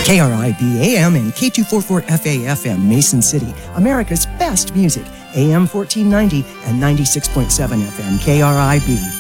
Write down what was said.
KRIB AM and K244FA FM, Mason City, America's best music, AM 1490 and 96.7 FM, KRIB.